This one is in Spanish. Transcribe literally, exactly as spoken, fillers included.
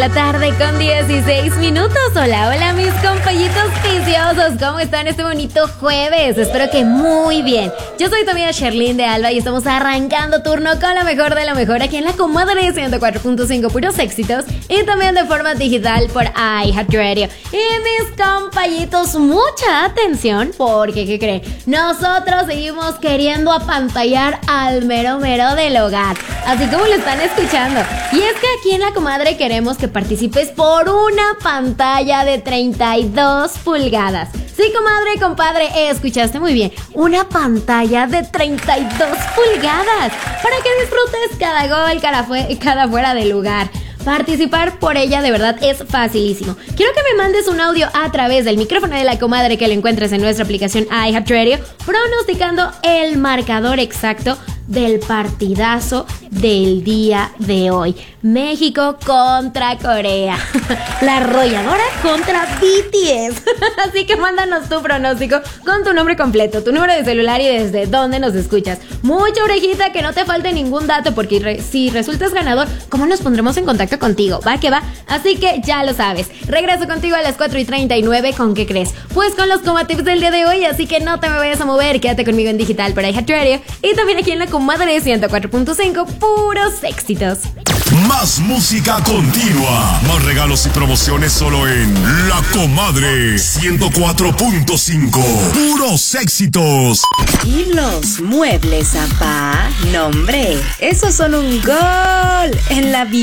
La tarde con dieciséis minutos. Hola, hola mis compañitos viciosos. ¿Cómo están este bonito jueves? Espero que muy bien. Yo soy tu amiga Sherlyn de Alba y estamos arrancando turno con lo mejor de lo mejor aquí en la Comadre ciento cuatro punto cinco, puros éxitos, y también de forma digital por iHeartRadio. Y mis compañitos, mucha atención porque, ¿qué creen? Nosotros seguimos queriendo apantallar al mero mero del hogar, así como lo están escuchando. Y es que aquí en la Comadre queremos que participes por una pantalla de treinta y dos pulgadas. Sí, comadre, compadre, escuchaste muy bien. Una pantalla de treinta y dos pulgadas para que disfrutes cada gol, cada, fue, cada fuera de lugar. Participar por ella de verdad es facilísimo. Quiero que me mandes un audio a través del micrófono de la Comadre que lo encuentres en nuestra aplicación iHeartRadio, pronosticando el marcador exacto del partidazo del día de hoy. México contra Corea. La arrolladora contra B T S. Así que mándanos tu pronóstico con tu nombre completo, tu número de celular y desde dónde nos escuchas. Mucha orejita, que no te falte ningún dato, porque re- si resultas ganador, ¿cómo nos pondremos en contacto contigo? Va que va. Así que ya lo sabes. Regreso contigo a las cuatro y treinta y nueve. ¿Con qué crees? Pues con los Comatips del día de hoy. Así que no te me vayas a mover. Quédate conmigo en digital por iHeartRadio y también aquí en la Comadre ciento cuatro punto cinco, puros éxitos. Más música continua, más regalos y promociones solo en La Comadre ciento cuatro punto cinco. Puros éxitos. ¿Y los muebles, apá? No, hombre, esos son un gol en la vida.